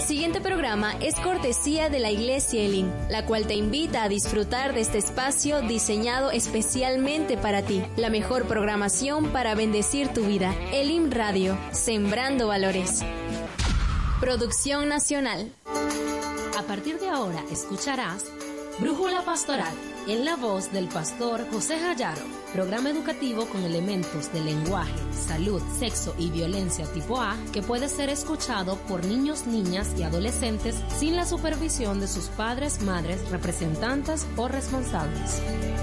siguiente programa es cortesía de la Iglesia Elim, la cual te invita a disfrutar de este espacio diseñado especialmente para ti. La mejor programación para bendecir tu vida. Elim Radio, sembrando valores. Producción nacional. A partir de ahora escucharás Brújula Pastoral, en la voz del pastor José Jayaro, programa educativo con elementos de lenguaje, salud, sexo y violencia tipo A que puede ser escuchado por niños, niñas y adolescentes sin la supervisión de sus padres, madres, representantes o responsables.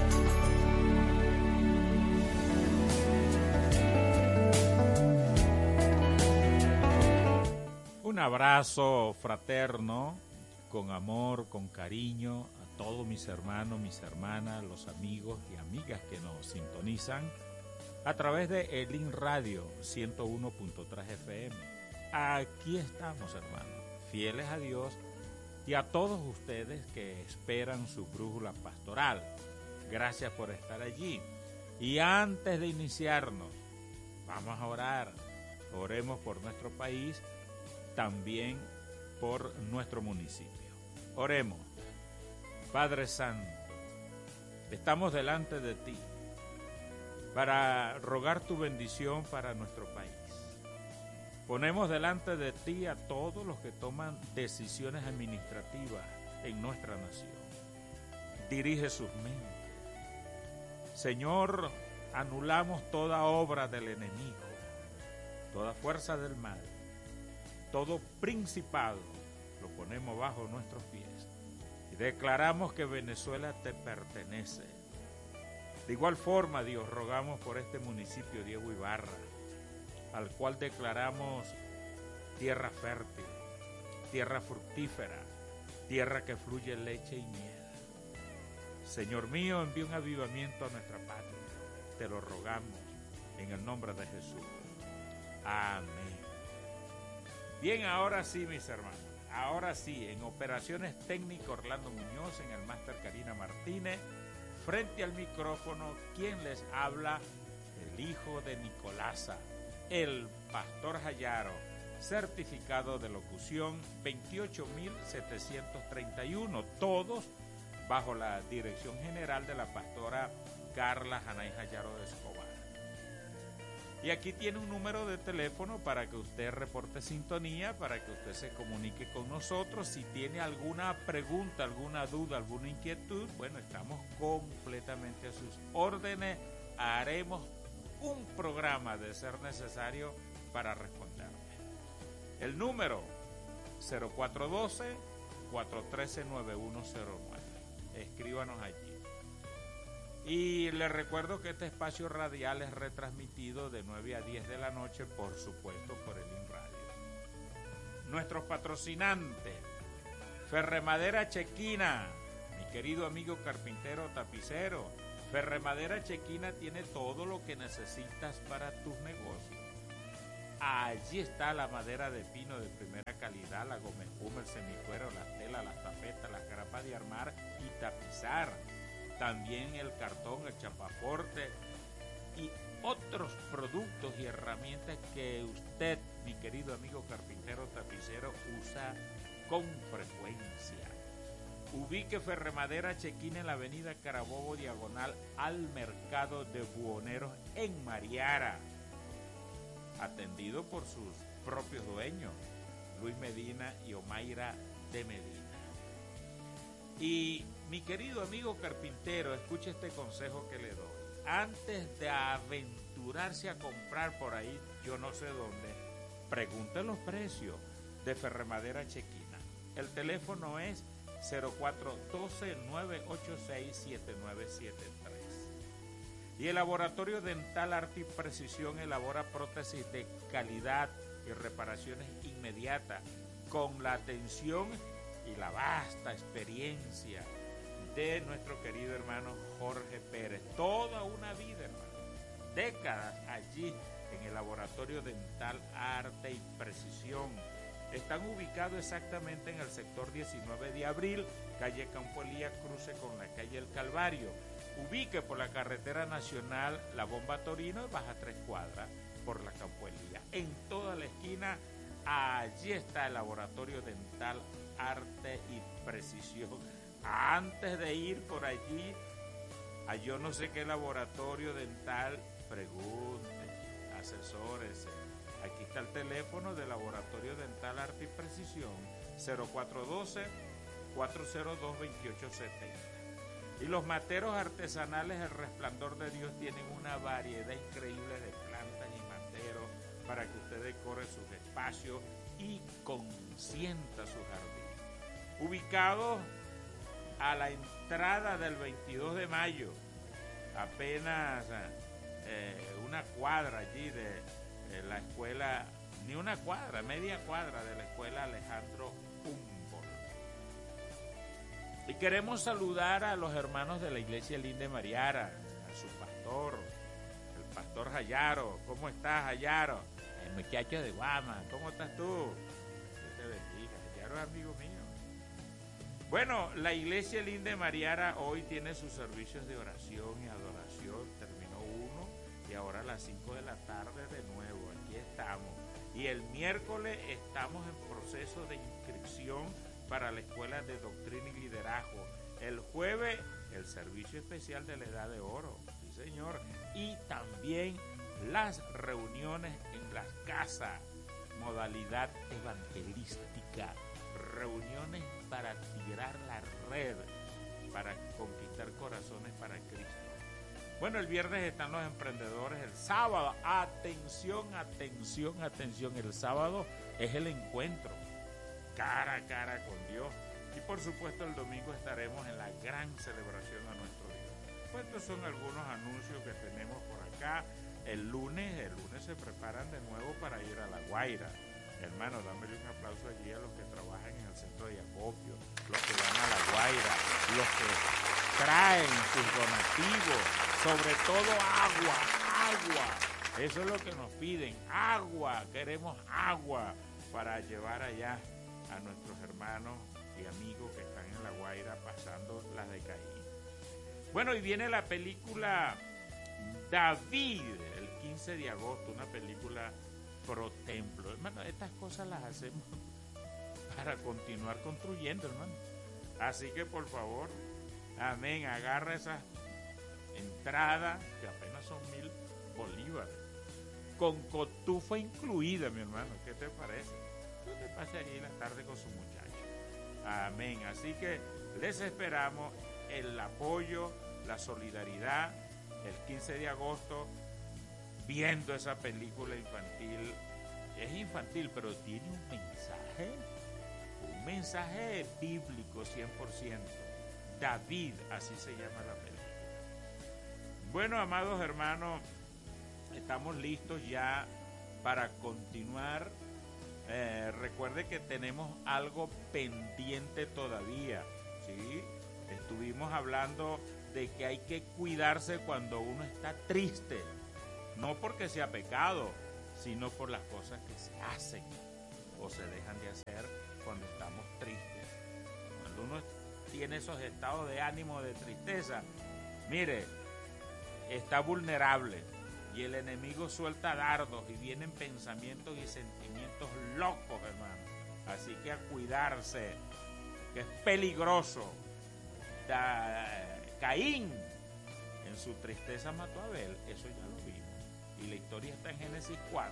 Un abrazo fraterno, con amor, con cariño a todos mis hermanos, mis hermanas, los amigos y amigas que nos sintonizan a través de Elim Radio 101.3 FM. Aquí estamos, hermanos, fieles a Dios y a todos ustedes que esperan su brújula pastoral. Gracias por estar allí. Y antes de iniciarnos, vamos a orar. Oremos por nuestro país, también por nuestro municipio. Oremos. Padre Santo, estamos delante de ti para rogar tu bendición para nuestro país. Ponemos delante de ti a todos los que toman decisiones administrativas en nuestra nación. Dirige sus mentes. Señor, anulamos toda obra del enemigo, toda fuerza del mal, todo principado, lo ponemos bajo nuestros pies. Y declaramos que Venezuela te pertenece. De igual forma, Dios, rogamos por este municipio Diego Ibarra, al cual declaramos tierra fértil, tierra fructífera, tierra que fluye leche y miel. Señor mío, envía un avivamiento a nuestra patria. Te lo rogamos en el nombre de Jesús. Amén. Bien, ahora sí, mis hermanos. Ahora sí, en operaciones técnicas Orlando Muñoz, en el máster Karina Martínez, frente al micrófono, quien les habla, el hijo de Nicolasa, el pastor Jayaro, certificado de locución 28731, todos bajo la dirección general de la pastora Carla Janay Jayaro de Escobar. Y aquí tiene un número de teléfono para que usted reporte sintonía, para que usted se comunique con nosotros. Si tiene alguna pregunta, alguna duda, alguna inquietud, bueno, estamos completamente a sus órdenes. Haremos un programa de ser necesario para responderle. El número 0412-413-9109. Escríbanos allí. Y les recuerdo que este espacio radial es retransmitido de 9 a 10 de la noche, por supuesto, por Elim Radio. Nuestros patrocinantes, Ferremadera Chequina, mi querido amigo carpintero tapicero. Ferremadera Chequina tiene todo lo que necesitas para tus negocios. Allí está la madera de pino de primera calidad, la goma espuma, el semicuero, las telas, las tapetas, las grapas de armar y tapizar. También el cartón, el chapaporte y otros productos y herramientas que usted, mi querido amigo carpintero tapicero, usa con frecuencia. Ubique Ferremadera Chequina en la avenida Carabobo, diagonal al mercado de Buhoneros en Mariara. Atendido por sus propios dueños, Luis Medina y Omaira de Medina. Y mi querido amigo carpintero, escuche este consejo que le doy. Antes de aventurarse a comprar por ahí, yo no sé dónde, pregunte los precios de Ferremadera Chequina. El teléfono es 0412-986-7973. Y el Laboratorio Dental Arte y Precisión elabora prótesis de calidad y reparaciones inmediatas con la atención y la vasta experiencia de nuestro querido hermano Jorge Pérez. Toda una vida, hermano. Décadas allí en el Laboratorio Dental Arte y Precisión. Están ubicados exactamente en el sector 19 de abril, calle Campo Elías, cruce con la calle El Calvario. Ubique por la carretera nacional La Bomba Torino y baja 3 cuadras por la Campo Elías. En toda la esquina allí está el Laboratorio Dental Arte y Precisión. Antes de ir por allí, a yo no sé qué laboratorio dental, pregunte, asesórese. Aquí está el teléfono del Laboratorio Dental Arte y Precisión, 0412-402-2870. Y los materos artesanales El Resplandor de Dios tienen una variedad increíble de plantas y materos para que usted decore sus espacios y consienta su jardín. Ubicados a la entrada del 22 de mayo, apenas una cuadra allí de la escuela, ni una cuadra, media cuadra de la escuela Alejandro Humboldt. Y queremos saludar a los hermanos de la Iglesia Elín de Mariara, a su pastor, el pastor Jayaro. ¿Cómo estás, Jayaro? El muchacho de Guama, ¿cómo estás tú? Dios te bendiga. Jayaro es amigo mío. Bueno, la Iglesia Elín de Mariara hoy tiene sus servicios de oración y adoración. Terminó uno y ahora a las 5 de la tarde de nuevo. Aquí estamos. Y el miércoles estamos en proceso de inscripción para la Escuela de Doctrina y Liderazgo. El jueves, el servicio especial de la Edad de Oro. Sí, señor. Y también las reuniones en las casas, modalidad evangelística. Reuniones para tirar la red, para conquistar corazones para Cristo. Bueno, el viernes están los emprendedores, el sábado, atención, atención, atención, el sábado es el encuentro, cara a cara con Dios. Y por supuesto el domingo estaremos en la gran celebración a nuestro Dios. Pues estos son algunos anuncios que tenemos por acá. El lunes se preparan de nuevo para ir a La Guaira. Hermano, dámele un aplauso allí a los que trabajan en el centro de acopio, los que van a La Guaira, los que traen sus donativos, sobre todo agua. Eso es lo que nos piden, agua, queremos agua para llevar allá a nuestros hermanos y amigos que están en La Guaira pasando las de Caín. Bueno, y viene la película David, el 15 de agosto, una película pro templo. Hermano, estas cosas las hacemos para continuar construyendo, hermano. Así que por favor, amén, agarra esas entradas, que apenas son 1,000 bolívares, con cotufa incluida, mi hermano. ¿Qué te parece? ¿Qué te pase allí la tarde con su muchacho? Amén. Así que les esperamos el apoyo, la solidaridad, el 15 de agosto, viendo esa película infantil. Es infantil, pero tiene un mensaje bíblico 100%. David, así se llama la película. Bueno, amados hermanos, estamos listos ya para continuar. Recuerde que tenemos algo pendiente todavía, ¿sí? Estuvimos hablando de que hay que cuidarse cuando uno está triste. No porque sea pecado, sino por las cosas que se hacen o se dejan de hacer cuando estamos tristes. Cuando uno tiene esos estados de ánimo, de tristeza, mire, está vulnerable y el enemigo suelta dardos y vienen pensamientos y sentimientos locos, hermano. Así que a cuidarse, que es peligroso. Caín, en su tristeza mató a Abel, eso ya lo vimos. Y la historia está en Génesis 4.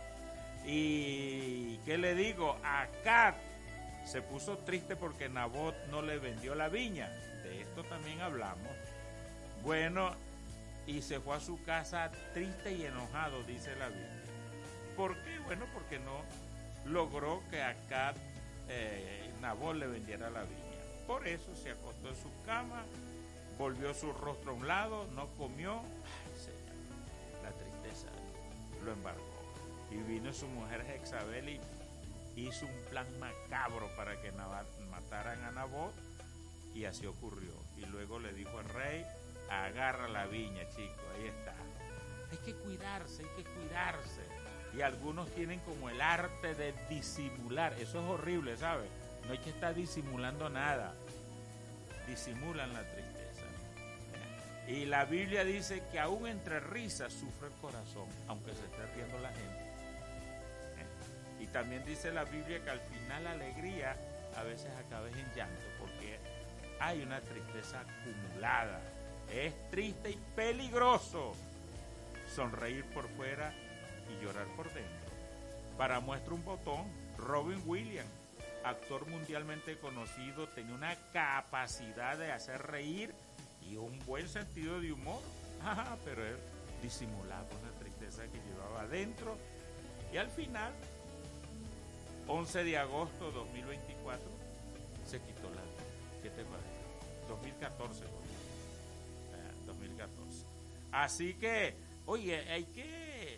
Y ¿qué le digo? Acab se puso triste porque Nabot no le vendió la viña. De esto también hablamos. Bueno, y se fue a su casa triste y enojado, dice la Biblia. ¿Por qué? Bueno, porque no logró que Acab, Nabot le vendiera la viña. Por eso se acostó en su cama, volvió su rostro a un lado, no comió. Ay, Señor, la tristeza lo embargó. Y vino su mujer Jezabel y hizo un plan macabro para que mataran a Nabot, y así ocurrió. Y luego le dijo al rey: agarra la viña, chico, ahí está. Hay que cuidarse, hay que cuidarse. Y algunos tienen como el arte de disimular. Eso es horrible, ¿sabes? No hay que estar disimulando nada. Disimulan la tristeza. Y la Biblia dice que aún entre risas sufre el corazón, aunque se esté riendo la gente. Y también dice la Biblia que al final la alegría a veces acaba en llanto, porque hay una tristeza acumulada. Es triste y peligroso sonreír por fuera y llorar por dentro. Para muestra un botón, Robin Williams, actor mundialmente conocido, tenía una capacidad de hacer reír y un buen sentido de humor. Pero él disimulaba una tristeza que llevaba adentro. Y al final, 11 de agosto de 2024, se quitó la vida. ¿Qué te parece? 2014. 2014. Así que, oye, hay que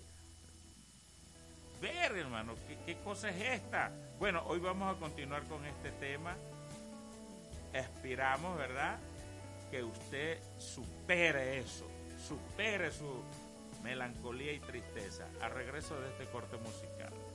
ver, hermano, qué cosa es esta. Bueno, hoy vamos a continuar con este tema. Esperamos, ¿verdad?, que usted supere eso, supere su melancolía y tristeza. Al regreso de este corte musical.